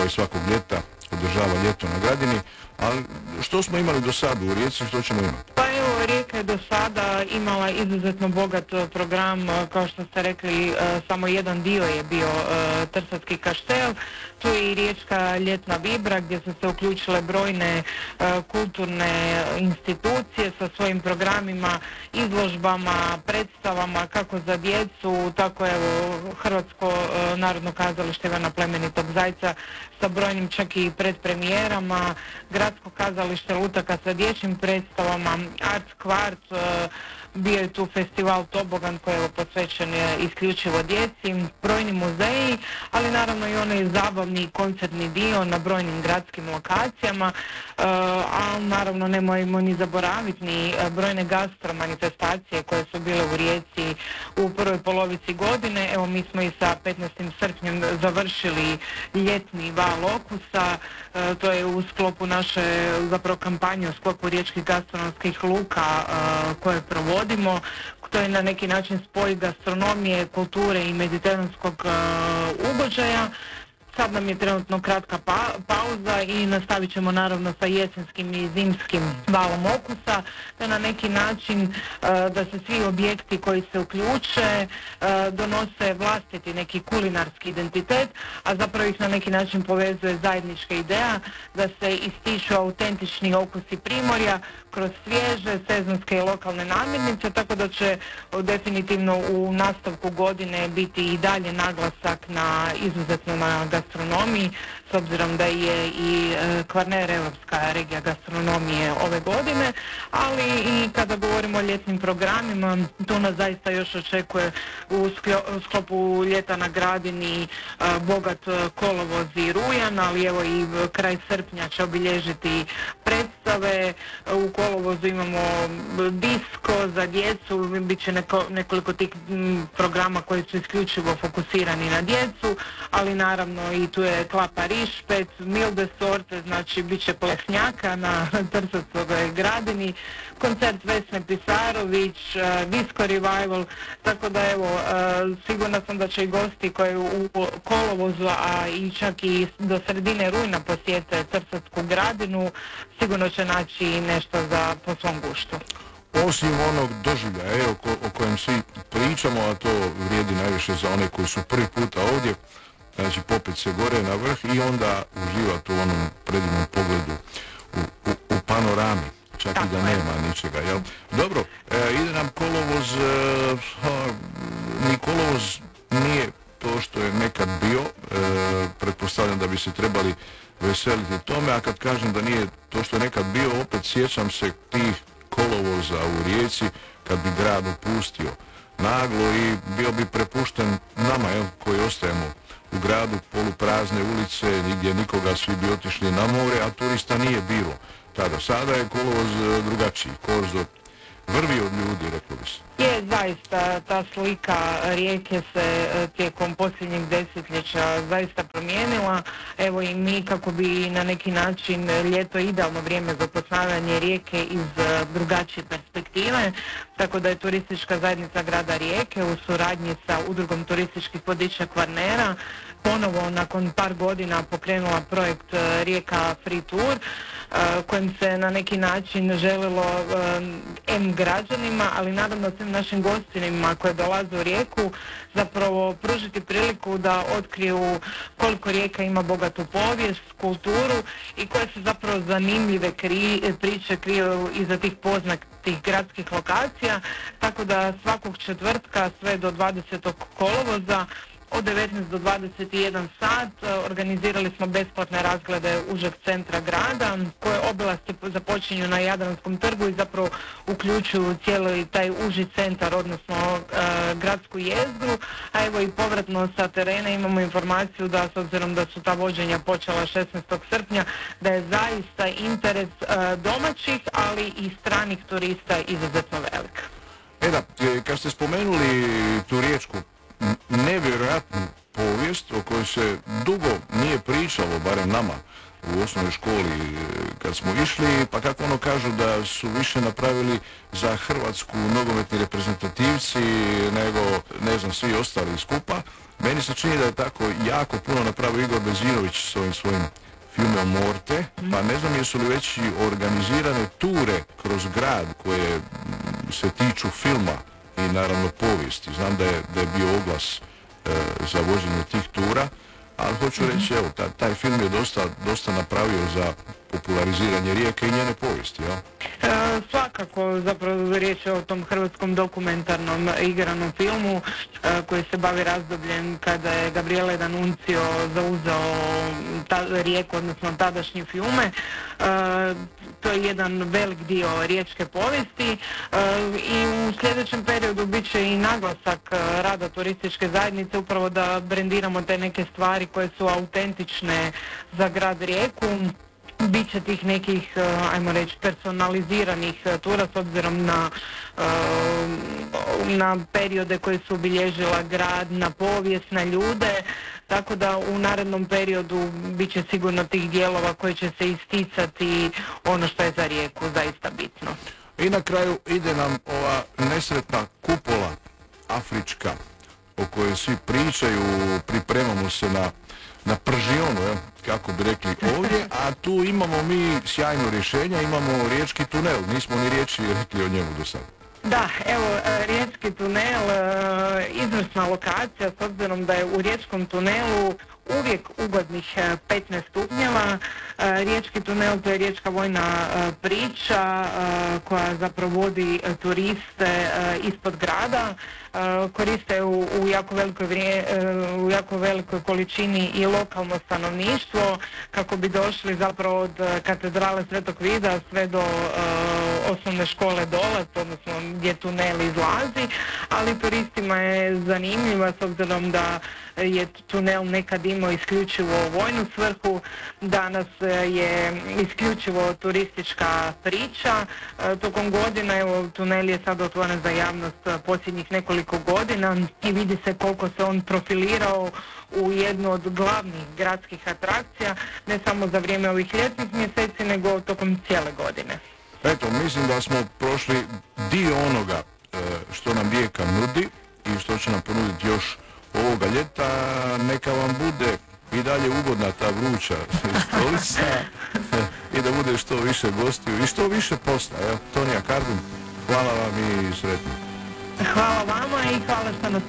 svakog ljeta održava ljeto na Gradini, ali što smo imali do sada u Rijeci, što ćemo imati? Pa evo, Rijeka je do sada imala izuzetno bogat program, kao što ste rekli, samo jedan dio je bio Trsatski kaštel, tu je i Riječka ljetna vibra gdje su se uključile brojne kulturne institucije sa svojim programima, izložbama, predstavama kako za djecu, tako evo Hrvatsko narodno kazalište Ivana Plemenitog Zajca sa brojnim čak i predpremijerama, Gradsko kazalište Lutaka sa dječjim predstavama, Art Kvart, bio je tu festival Tobogan koji je posvećen isključivo djeci, brojni muzeji, ali naravno i onaj zabavni koncertni dio na brojnim gradskim lokacijama, a naravno nemojmo ni zaboraviti ni brojne gastro manifestacije koje su bile u Rijeci u prvoj polovici godine. Evo, mi smo i sa 15. srpnjem završili ljetni val okusa, to je u sklopu naše zapravo kampanje u sklopu riječkih gastronomskih luka koje provodimo. To je na neki način spoj gastronomije, kulture i mediteranskog ugođaja. Sad nam je trenutno kratka pauza i nastavit ćemo naravno sa jesenskim i zimskim valom okusa, te na neki način da se svi objekti koji se uključe donose vlastiti neki kulinarski identitet, a zapravo ih na neki način povezuje zajednička ideja da se ističu autentični okusi Primorja kroz svježe, sezonske i lokalne namirnice, tako da će definitivno u nastavku godine biti i dalje naglasak na izuzetno na gastronomiji, s obzirom da je i Kvarner europska regija gastronomije ove godine, ali i kada govorimo o ljetnim programima, tu nas zaista još očekuje u sklopu ljeta na Gradini bogat kolovoz i rujan, ali evo i kraj srpnja će obilježiti predstave. U kolovozu imamo disko za djecu, bit će nekoliko tih programa koji su isključivo fokusirani na djecu, ali naravno i tu je Klapa Rišpet, milde sorte, znači bit će plesnjaka na Trsatskoj Gradini, koncert Vesne Pisarović, Disco Revival, tako da evo, sigurna sam da će i gosti koji u kolovozu, a i čak i do sredine rujna posjete Trsatsku Gradinu, sigurno će naći nešto za po svom guštu. Osim onog doživljaja o kojem svi pričamo, a to vrijedi najviše za one koji su prvi puta ovdje, znači popet se gore na vrh i onda uživati u onom predivnom pogledu u panorami, čak i da nema ničega, jel? Dobro, ide nam kolovoz, ni kolovoz nije to što je nekad bio, pretpostavljam da bi se trebali veseliti tome, a kad kažem da nije to što je nekad bio, opet sjećam se tih kolovoza u Rijeci kad bi grad opustio naglo i bio bi prepušten nama, jel, koji ostajemo u gradu, poluprazne ulice, nigdje nikoga, svi bi otišli na more, a turista nije bilo tada. Sada je kolovoz drugačiji, kolovoz vrvi od ljudi, reklo bi se. Je, zaista, ta slika Rijeke se tijekom posljednjih desetljeća zaista promijenila. Evo i mi, kako bi na neki način ljeto idealno vrijeme za upoznavanje Rijeke iz drugačije perspektive, tako da je turistička zajednica grada Rijeke u suradnji sa udrugom turističkih vodiča Kvarnera ponovo nakon par godina pokrenula projekt Rijeka Free Tour, kojim se na neki način želilo građanima, ali naravno svim našim gostinima koji dolaze u Rijeku zapravo pružiti priliku da otkriju koliko Rijeka ima bogatu povijest, kulturu i koje se zapravo zanimljive priče kriju iza tih poznatih gradskih lokacija, tako da svakog četvrtka sve do 20. kolovoza od 19 do 21 sat organizirali smo besplatne razglede užeg centra grada, koje obilasti započinju na Jadranskom trgu i zapravo uključuju cijeli taj uži centar, odnosno gradsku jezgru, a evo i povratno sa terena imamo informaciju da s obzirom da su ta vođenja počela 16. srpnja, da je zaista interes domaćih, ali i stranih turista izuzetno velik. Da, kad ste spomenuli tu riječku nevjerojatnu povijest o kojoj se dugo nije pričalo, barem nama u osnovnoj školi kad smo išli, pa kako ono kažu da su više napravili za Hrvatsku nogometni reprezentativci nego, ne znam, svi ostali skupa. Meni se čini da je tako jako puno napravio Igor Bezinović s ovim svojim filmom Morte, pa ne znam jesu li već organizirane ture kroz grad koje se tiču filma i naravno povijesti. Znam da je bio oglas za vođenje tih tura, ali hoću reći, evo, taj film je dosta napravio za populariziranje Rijeke i njene povijesti, jel? Svakako, zapravo riječ je o tom hrvatskom dokumentarnom igranom filmu koji se bavi razdobljem kada je Gabriele D'Annunzio zauzeo Rijeku, odnosno tadašnji Fiume. To je jedan velik dio riječke povijesti i u sljedećem periodu bit će i naglasak rada turističke zajednice upravo da brendiramo te neke stvari koje su autentične za grad Rijeku. Biće tih nekih, ajmo reći, personaliziranih tura s obzirom na periode koje su obilježila grad, na povijest, na ljude, tako da u narednom periodu bit će sigurno tih dijelova koji će se isticati ono što je za Rijeku zaista bitno. I na kraju ide nam ova nesretna kupola afrička o kojoj svi pričaju, pripremamo se na pržionu, kako bi rekli ovdje, a tu imamo mi sjajno rješenje, imamo riječki tunel, nismo ni riječi rekli o njemu do sada. Da, evo, riječki tunel, izvrsna lokacija s obzirom da je u riječkom tunelu uvijek ugodnih 15 stupnjeva. Riječki tunel, to je riječka vojna priča koja zapravo vodi turiste ispod grada. Koriste u jako velikoj količini i lokalno stanovništvo kako bi došli zapravo od katedrale Svetog Vida sve do osnovne škole Dolac, odnosno gdje tunel izlazi, ali turistima je zanimljiva s obzirom da je tunel nekad imao isključivo vojnu svrhu, danas je isključivo turistička priča. Tokom godina, evo, tunel je sad otvoren za javnost posljednjih nekoliko godina i vidi se koliko se on profilirao u jednu od glavnih gradskih atrakcija, ne samo za vrijeme ovih ljetnih mjeseci, nego tokom cijele godine. Eto, mislim da smo prošli dio onoga što nam Rijeka nudi i što će nam ponuditi još ovoga ljeta. Neka vam bude i dalje ugodna ta vruća stolica i da bude što više gostiju i što više posla. Tonija Kardun, hvala vam i sretno. Hvala vama i hvala što nas